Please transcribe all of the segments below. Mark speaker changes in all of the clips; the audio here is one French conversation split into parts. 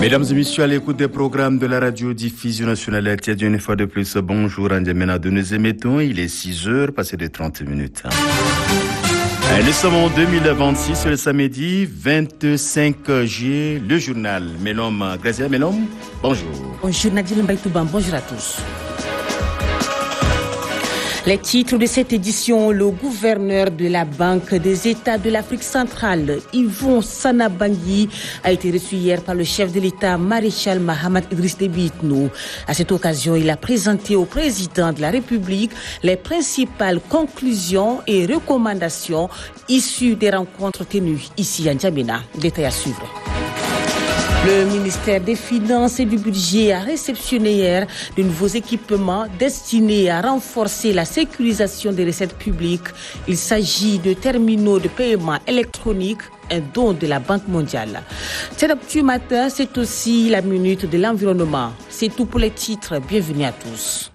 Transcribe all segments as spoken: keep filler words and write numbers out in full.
Speaker 1: Mesdames et messieurs, à l'écoute des programmes de la radio-diffusion nationale R T L, une fois de plus, bonjour, N'Djamena de nous émettons, il est six heures, passé de trente minutes. Nous sommes en deux mille vingt-six, le samedi vingt-cinq juillet, le journal Melom, Grazia Melom, bonjour.
Speaker 2: Bonjour Nadir Mbaïtouban, bonjour à tous. Les titres de cette édition, le gouverneur de la Banque des États de l'Afrique centrale, Yvon Sana Bangui, a été reçu hier par le chef de l'État, maréchal Mahamat Idriss Déby Itno. À cette occasion, il a présenté au président de la République les principales conclusions et recommandations issues des rencontres tenues ici à N'Djamena. Détail à suivre. Le ministère des Finances et du Budget a réceptionné hier de nouveaux équipements destinés à renforcer la sécurisation des recettes publiques. Il s'agit de terminaux de paiement électronique, un don de la Banque mondiale. Cet actu matin, c'est aussi la minute de l'environnement. C'est tout pour les titres. Bienvenue à tous.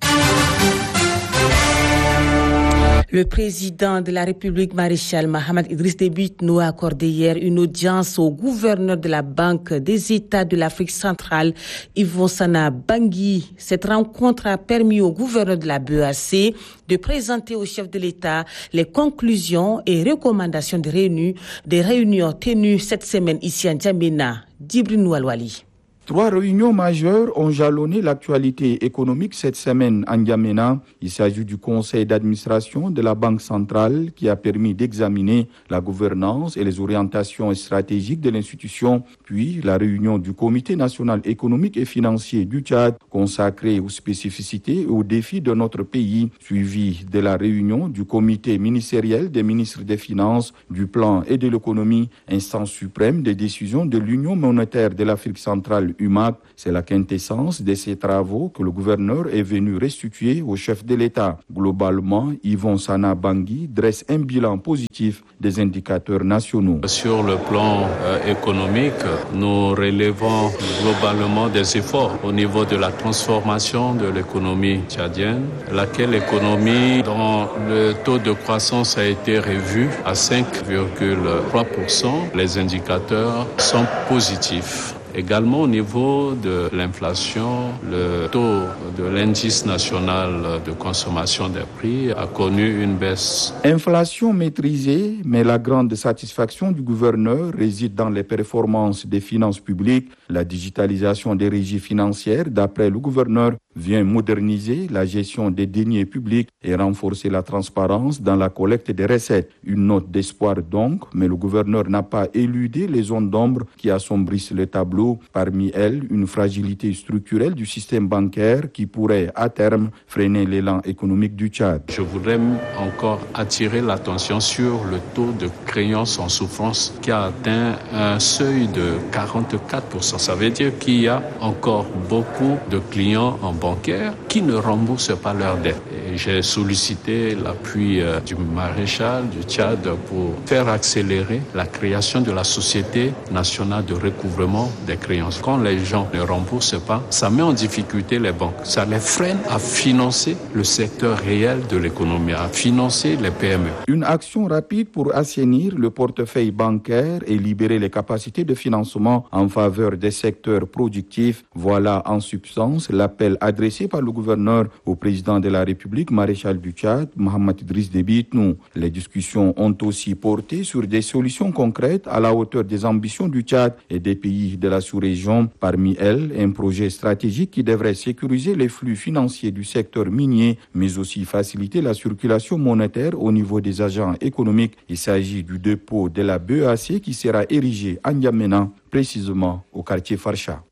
Speaker 2: Le président de la République, maréchal Mahamat Idriss Déby Itno, a accordé hier une audience au gouverneur de la Banque des États de l'Afrique centrale, Yvon Sana Bangui. Cette rencontre a permis au gouverneur de la B E A C de présenter au chef de l'État les conclusions et recommandations des réunions, des réunions tenues cette semaine ici à N'Djamena. Djibril Ouali.
Speaker 3: Trois réunions majeures ont jalonné l'actualité économique cette semaine à N'Djamena. Il s'agit du conseil d'administration de la Banque centrale qui a permis d'examiner la gouvernance et les orientations stratégiques de l'institution, puis la réunion du comité national économique et financier du Tchad consacrée aux spécificités et aux défis de notre pays, suivi de la réunion du comité ministériel des ministres des Finances, du plan et de l'économie, instance suprême des décisions de l'Union monétaire de l'Afrique centrale U M A C. C'est la quintessence de ces travaux que le gouverneur est venu restituer au chef de l'État. Globalement, Yvon Sana Bangui dresse un bilan positif des indicateurs nationaux.
Speaker 4: Sur le plan euh, économique, nous relevons globalement des efforts au niveau de la transformation de l'économie tchadienne, laquelle économie dont le taux de croissance a été revu à cinq virgule trois pour cent. Les indicateurs sont positifs. Également au niveau de l'inflation, le taux de l'indice national de consommation des prix a connu une baisse.
Speaker 3: Inflation maîtrisée, mais la grande satisfaction du gouverneur réside dans les performances des finances publiques. La digitalisation des régies financières, d'après le gouverneur, vient moderniser la gestion des deniers publics et renforcer la transparence dans la collecte des recettes. Une note d'espoir donc, mais le gouverneur n'a pas éludé les zones d'ombre qui assombrissent le tableau. Parmi elles, une fragilité structurelle du système bancaire qui pourrait à terme freiner l'élan économique du Tchad.
Speaker 4: Je voudrais encore attirer l'attention sur le taux de créance en souffrance qui a atteint un seuil de quarante-quatre pour cent. Ça veut dire qu'il y a encore beaucoup de clients en bancaire qui ne remboursent pas leurs dettes. Et j'ai sollicité l'appui du maréchal du Tchad pour faire accélérer la création de la Société nationale de recouvrement des créances. Quand les gens ne remboursent pas, ça met en difficulté les banques. Ça les freine à financer le secteur réel de l'économie, à financer les P M E.
Speaker 3: Une action rapide pour assainir le portefeuille bancaire et libérer les capacités de financement en faveur des secteurs productifs. Voilà en substance l'appel adressé par le gouverneur au président de la République, maréchal du Tchad, Mahamat Idriss Déby Itno. Les discussions ont aussi porté sur des solutions concrètes à la hauteur des ambitions du Tchad et des pays de la sous-région. Parmi elles, un projet stratégique qui devrait sécuriser les flux financiers du secteur minier, mais aussi faciliter la circulation monétaire au niveau des agents économiques. Il s'agit du dépôt de la B E A C qui sera érigé à N'Djamena, précisément au quartier Farsha.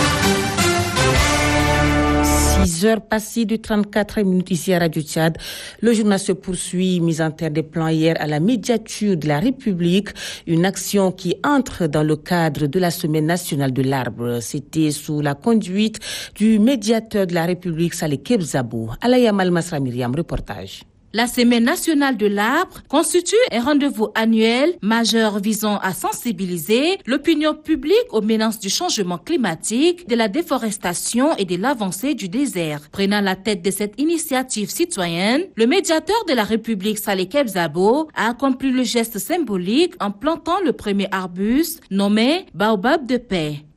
Speaker 2: six heures passées de trente-quatre minutes ici à Radio Tchad. Le journal se poursuit, mise en terre des plans hier à la médiature de la République, une action qui entre dans le cadre de la Semaine nationale de l'arbre. C'était sous la conduite du médiateur de la République, Saleh Kebzabo. Alaya Malmasra Myriam, reportage.
Speaker 5: La Semaine nationale de l'arbre constitue un rendez-vous annuel majeur visant à sensibiliser l'opinion publique aux menaces du changement climatique, de la déforestation et de l'avancée du désert. Prenant la tête de cette initiative citoyenne, le médiateur de la République, Saleh Kebzabo, a accompli le geste symbolique en plantant le premier arbuste nommé Baobab de paix.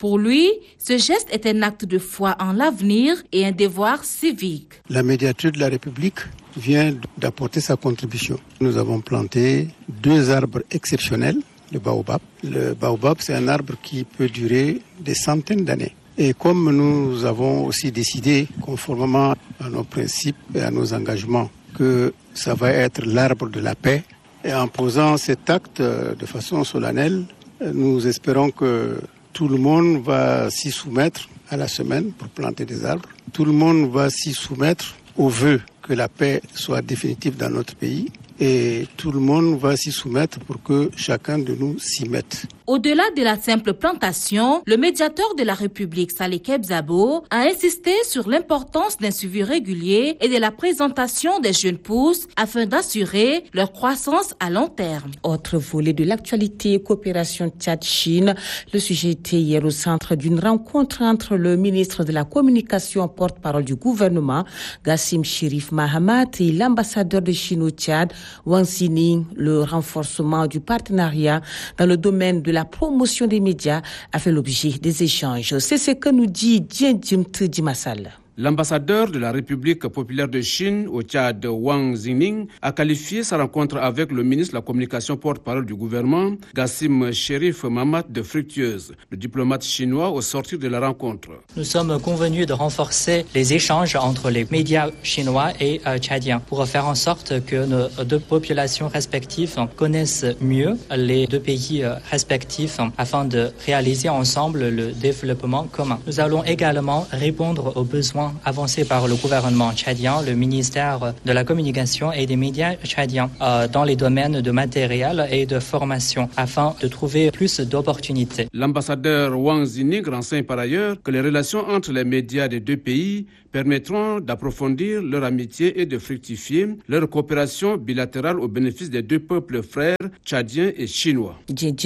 Speaker 5: Pour lui, ce geste est un acte de foi en l'avenir et un devoir civique.
Speaker 6: La médiature de la République vient d'apporter sa contribution. Nous avons planté deux arbres exceptionnels, le baobab. Le baobab, c'est un arbre qui peut durer des centaines d'années. Et comme nous avons aussi décidé, conformément à nos principes et à nos engagements, que ça va être l'arbre de la paix, et en posant cet acte de façon solennelle, nous espérons que tout le monde va s'y soumettre à la semaine pour planter des arbres. Tout le monde va s'y soumettre au vœu que la paix soit définitive dans notre pays. Et tout le monde va s'y soumettre pour que chacun de nous s'y mette.
Speaker 5: Au-delà de la simple plantation, le médiateur de la République, Saleh Kebzabo, a insisté sur l'importance d'un suivi régulier et de la présentation des jeunes pousses afin d'assurer leur croissance à long terme.
Speaker 2: Autre volet de l'actualité, coopération Tchad-Chine. Le sujet était hier au centre d'une rencontre entre le ministre de la Communication, porte-parole du gouvernement, Gassim Chérif Mahamat, et l'ambassadeur de Chine au Tchad, Wang Zining. Le renforcement du partenariat dans le domaine de la promotion des médias a fait l'objet des échanges. C'est ce que nous dit Dien Djimte Dimassal.
Speaker 7: L'ambassadeur de la République populaire de Chine au Tchad, Wang Zining, a qualifié sa rencontre avec le ministre de la Communication porte-parole du gouvernement, Gassim Chérif Mahamat, de fructueuse. Le diplomate chinois au sortir de la rencontre.
Speaker 8: Nous sommes convenus de renforcer les échanges entre les médias chinois et euh, tchadiens pour faire en sorte que nos deux populations respectives connaissent mieux les deux pays euh, respectifs afin de réaliser ensemble le développement commun. Nous allons également répondre aux besoins avancé par le gouvernement tchadien, le ministère de la Communication et des médias tchadiens euh, dans les domaines de matériel et de formation afin de trouver plus d'opportunités.
Speaker 7: L'ambassadeur Wang Zining renseigne par ailleurs que les relations entre les médias des deux pays permettront d'approfondir leur amitié et de fructifier leur coopération bilatérale au bénéfice des deux peuples frères tchadiens et chinois.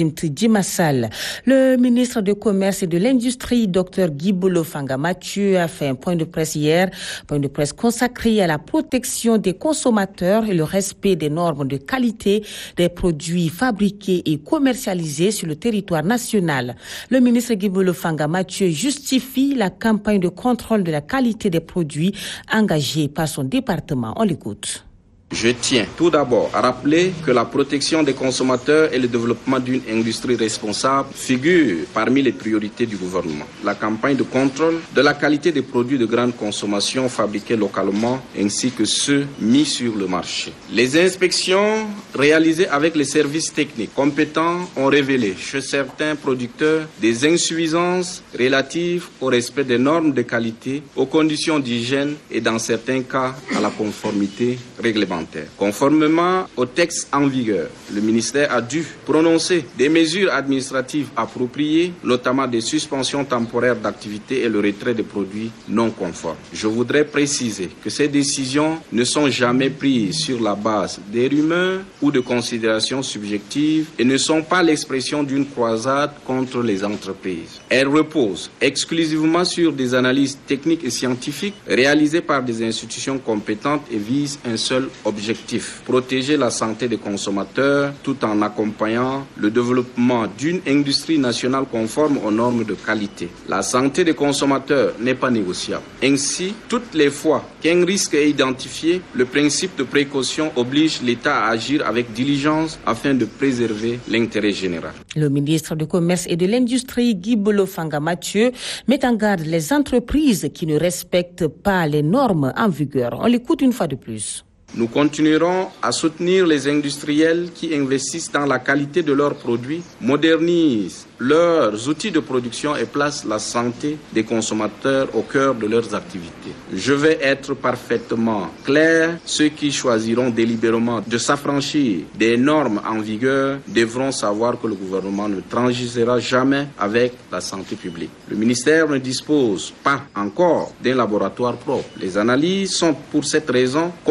Speaker 2: Le ministre du Commerce et de l'Industrie, Dr Guibolo Fanga Mathieu, a fait un point de presse hier, point de presse consacré à la protection des consommateurs et le respect des normes de qualité des produits fabriqués et commercialisés sur le territoire national. Le ministre Guibolo Fanga Mathieu justifie la campagne de contrôle de la qualité des produits engagée par son département. On l'écoute.
Speaker 9: Je tiens tout d'abord à rappeler que la protection des consommateurs et le développement d'une industrie responsable figurent parmi les priorités du gouvernement. La campagne de contrôle de la qualité des produits de grande consommation fabriqués localement ainsi que ceux mis sur le marché. Les inspections réalisées avec les services techniques compétents ont révélé chez certains producteurs des insuffisances relatives au respect des normes de qualité, aux conditions d'hygiène et dans certains cas à la conformité réglementaire. Conformément au texte en vigueur, le ministère a dû prononcer des mesures administratives appropriées, notamment des suspensions temporaires d'activité et le retrait des produits non conformes. Je voudrais préciser que ces décisions ne sont jamais prises sur la base des rumeurs ou de considérations subjectives et ne sont pas l'expression d'une croisade contre les entreprises. Elles reposent exclusivement sur des analyses techniques et scientifiques réalisées par des institutions compétentes et visent un seul objectif, protéger la santé des consommateurs tout en accompagnant le développement d'une industrie nationale conforme aux normes de qualité. La santé des consommateurs n'est pas négociable. Ainsi, toutes les fois qu'un risque est identifié, le principe de précaution oblige l'État à agir avec diligence afin de préserver l'intérêt général.
Speaker 2: Le ministre du Commerce et de l'Industrie, Guibolo Fanga Mathieu, met en garde les entreprises qui ne respectent pas les normes en vigueur. On l'écoute une fois de plus.
Speaker 9: Nous continuerons à soutenir les industriels qui investissent dans la qualité de leurs produits, modernisent leurs outils de production et placent la santé des consommateurs au cœur de leurs activités. Je vais être parfaitement clair, ceux qui choisiront délibérément de s'affranchir des normes en vigueur devront savoir que le gouvernement ne transigera jamais avec la santé publique. Le ministère ne dispose pas encore d'un laboratoire propre. Les analyses sont pour cette raison confiées aux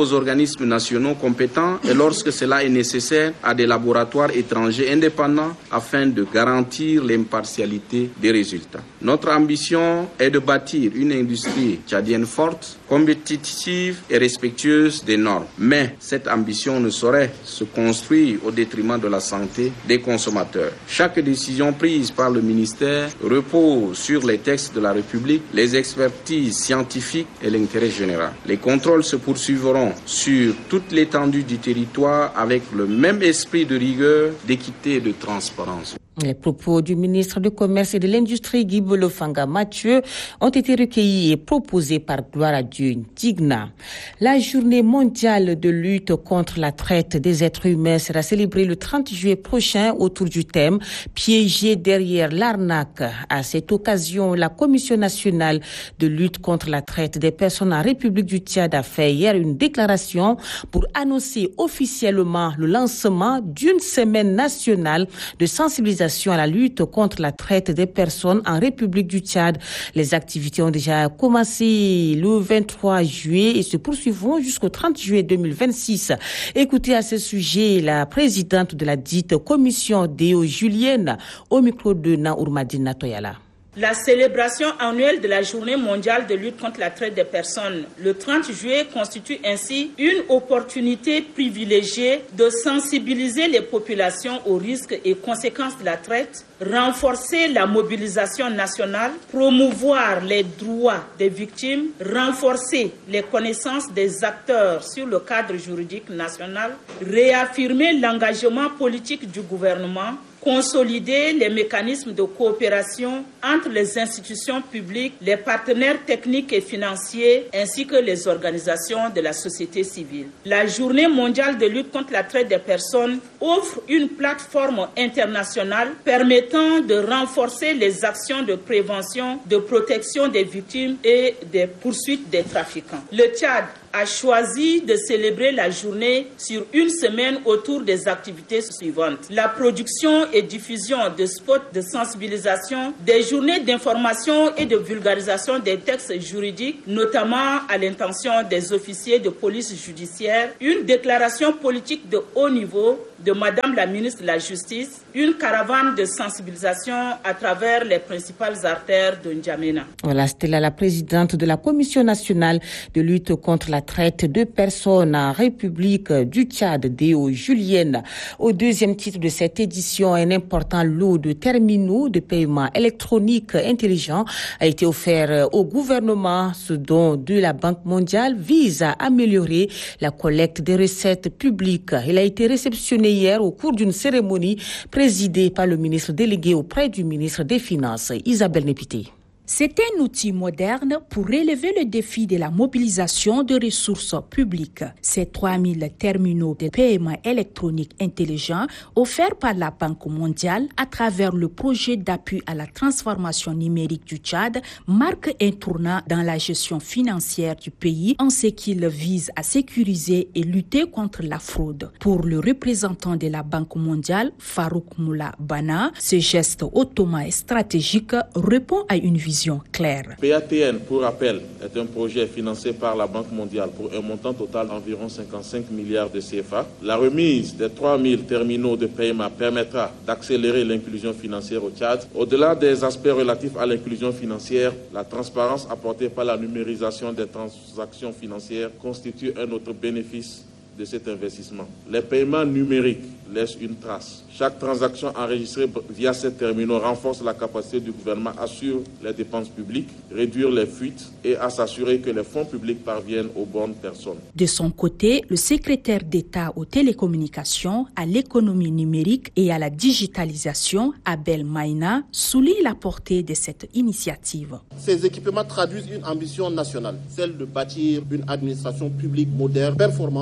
Speaker 9: aux organismes nationaux compétents et lorsque cela est nécessaire à des laboratoires étrangers indépendants afin de garantir l'impartialité des résultats. Notre ambition est de bâtir une industrie tchadienne forte, compétitive et respectueuse des normes. Mais cette ambition ne saurait se construire au détriment de la santé des consommateurs. Chaque décision prise par le ministère repose sur les textes de la République, les expertises scientifiques et l'intérêt général. Les contrôles se poursuivront sur toute l'étendue du territoire avec le même esprit de rigueur, d'équité et de transparence.
Speaker 2: Les propos du ministre du Commerce et de l'Industrie, Guy Bolofanga Mathieu, ont été recueillis et proposés par Gloire à Dieu Digna. La journée mondiale de lutte contre la traite des êtres humains sera célébrée le trente juillet prochain autour du thème « Piégé derrière l'arnaque ». À cette occasion, la Commission nationale de lutte contre la traite des personnes en République du Tchad a fait hier une déclaration pour annoncer officiellement le lancement d'une semaine nationale de sensibilisation à la lutte contre la traite des personnes en République du Tchad. Les activités ont déjà commencé le vingt-trois juillet et se poursuivront jusqu'au trente juillet deux mille vingt-six. Écoutez à ce sujet la présidente de la dite commission Déo Julienne au micro de Naourmadine Toyala.
Speaker 10: La célébration annuelle de la Journée mondiale de lutte contre la traite des personnes, le trente juillet, constitue ainsi une opportunité privilégiée de sensibiliser les populations aux risques et conséquences de la traite, renforcer la mobilisation nationale, promouvoir les droits des victimes, renforcer les connaissances des acteurs sur le cadre juridique national, réaffirmer l'engagement politique du gouvernement, consolider les mécanismes de coopération entre les institutions publiques, les partenaires techniques et financiers, ainsi que les organisations de la société civile. La Journée mondiale de lutte contre la traite des personnes offre une plateforme internationale permettant de renforcer les actions de prévention, de protection des victimes et des poursuites des trafiquants. Le Tchad a choisi de célébrer la journée sur une semaine autour des activités suivantes. La production et diffusion de spots de sensibilisation, des journées d'information et de vulgarisation des textes juridiques, notamment à l'intention des officiers de police judiciaire, une déclaration politique de haut niveau de Madame la ministre de la Justice, une caravane de sensibilisation à travers les principales artères de N'Djamena.
Speaker 2: Voilà, c'était là la présidente de la Commission nationale de lutte contre la traite de personnes en République du Tchad, Déo Julienne. Au deuxième titre de cette édition, un important lot de terminaux de paiement électronique intelligent a été offert au gouvernement. Ce don de la Banque mondiale vise à améliorer la collecte des recettes publiques. Il a été réceptionné hier au cours d'une cérémonie présidée par le ministre délégué auprès du ministre des Finances, Isabelle Népité.
Speaker 11: C'est un outil moderne pour relever le défi de la mobilisation de ressources publiques. Ces trois mille terminaux de paiement électronique intelligents offerts par la Banque mondiale à travers le projet d'appui à la transformation numérique du Tchad marquent un tournant dans la gestion financière du pays en ce qu'il vise à sécuriser et lutter contre la fraude. Pour le représentant de la Banque mondiale, Farouk Moula Bana, ce geste ottoman et stratégique répond à une vision claire.
Speaker 12: P A T N, pour rappel, est un projet financé par la Banque mondiale pour un montant total d'environ cinquante-cinq milliards de C F A. La remise des trois mille terminaux de paiement permettra d'accélérer l'inclusion financière au Tchad. Au-delà des aspects relatifs à l'inclusion financière, la transparence apportée par la numérisation des transactions financières constitue un autre bénéfice de cet investissement. Les paiements numériques laissent une trace. Chaque transaction enregistrée via ces terminaux renforce la capacité du gouvernement à assurer les dépenses publiques, réduire les fuites et à s'assurer que les fonds publics parviennent aux bonnes personnes.
Speaker 11: De son côté, le secrétaire d'État aux télécommunications, à l'économie numérique et à la digitalisation, Abel Maïna, souligne la portée de cette initiative.
Speaker 13: Ces équipements traduisent une ambition nationale, celle de bâtir une administration publique moderne, performante, transparente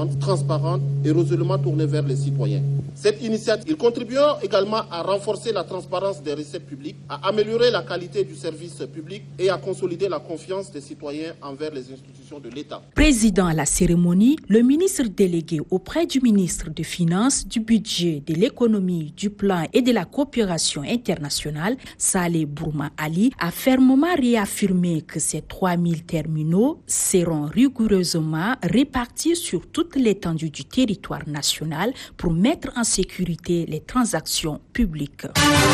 Speaker 13: transparente et résolument tournée vers les citoyens. Cette initiative contribuera également à renforcer la transparence des recettes publiques, à améliorer la qualité du service public et à consolider la confiance des citoyens envers les institutions de l'État.
Speaker 11: Président à la cérémonie, le ministre délégué auprès du ministre des Finances, du Budget, de l'Économie, du Plan et de la Coopération internationale, Saleh Bourma Ali, a fermement réaffirmé que ces trois mille terminaux seront rigoureusement répartis sur toute l'étendue du territoire national pour mettre en sécurité les transactions publiques.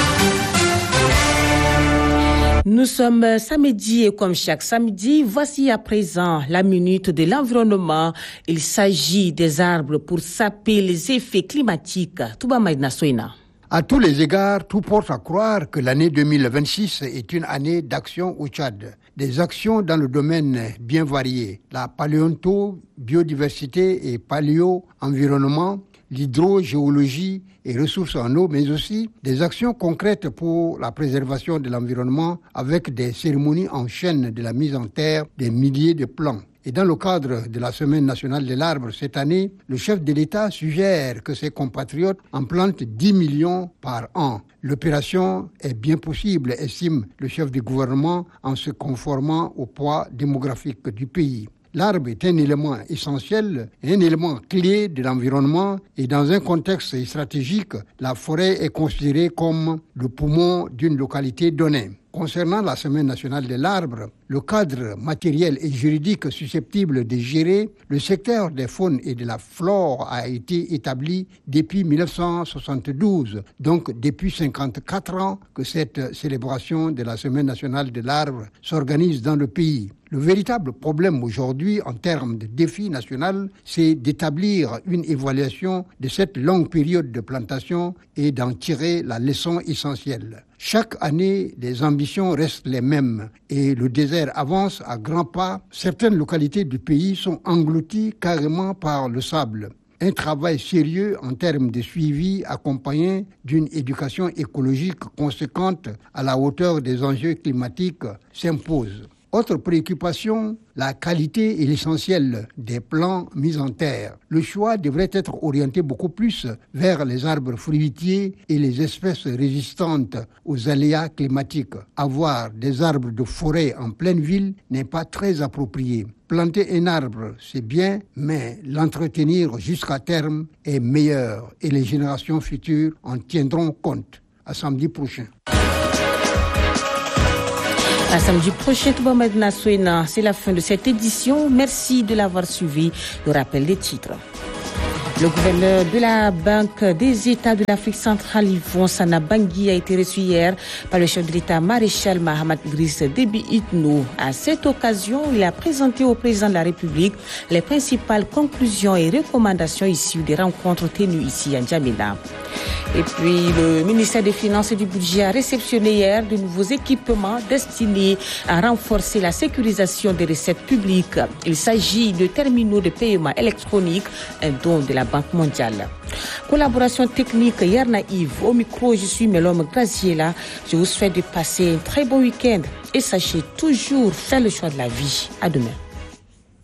Speaker 2: Nous sommes samedi et comme chaque samedi, voici à présent la minute de l'environnement. Il s'agit des arbres pour saper les effets climatiques. Touba Maïdna Soina.
Speaker 14: À tous les égards, tout porte à croire que l'année deux mille vingt-six est une année d'action au Tchad. Des actions dans le domaine bien varié, la paléonto, biodiversité et paléo-environnement, l'hydrogéologie et ressources en eau, mais aussi des actions concrètes pour la préservation de l'environnement avec des cérémonies en chaîne de la mise en terre des milliers de plants. Et dans le cadre de la Semaine nationale de l'arbre cette année, le chef de l'État suggère que ses compatriotes en plantent dix millions par an. L'opération est bien possible, estime le chef du gouvernement, en se conformant au poids démographique du pays. L'arbre est un élément essentiel, un élément clé de l'environnement et dans un contexte stratégique, la forêt est considérée comme le poumon d'une localité donnée. Concernant la Semaine nationale de l'arbre, le cadre matériel et juridique susceptible de gérer le secteur des faunes et de la flore a été établi depuis mille neuf cent soixante-douze, donc depuis cinquante-quatre ans que cette célébration de la Semaine nationale de l'arbre s'organise dans le pays. Le véritable problème aujourd'hui en termes de défi national, c'est d'établir une évaluation de cette longue période de plantation et d'en tirer la leçon essentielle. Chaque année, les ambitions restent les mêmes et le désert avance à grands pas. Certaines localités du pays sont englouties carrément par le sable. Un travail sérieux en termes de suivi accompagné d'une éducation écologique conséquente à la hauteur des enjeux climatiques s'impose. Autre préoccupation, la qualité et l'essentiel des plants mis en terre. Le choix devrait être orienté beaucoup plus vers les arbres fruitiers et les espèces résistantes aux aléas climatiques. Avoir des arbres de forêt en pleine ville n'est pas très approprié. Planter un arbre, c'est bien, mais l'entretenir jusqu'à terme est meilleur et les générations futures en tiendront compte. À samedi prochain.
Speaker 2: À samedi prochain, Touba Maïdna Soina. C'est la fin de cette édition. Merci de l'avoir suivi. Le rappel des titres. Le gouverneur de la Banque des États de l'Afrique centrale, Yvon Sana Bangui, a été reçu hier par le chef de l'État maréchal Mahamat Idriss Déby Itno. À cette occasion, il a présenté au président de la République les principales conclusions et recommandations issues des rencontres tenues ici à N'Djamena. Et puis, le ministère des Finances et du Budget a réceptionné hier de nouveaux équipements destinés à renforcer la sécurisation des recettes publiques. Il s'agit de terminaux de paiement électronique, un don de la Banque mondiale. Collaboration technique Yarna Yves. Au micro, je suis Melom Graziella. Je vous souhaite de passer un très bon week-end et sachez toujours faire le choix de la vie. À demain.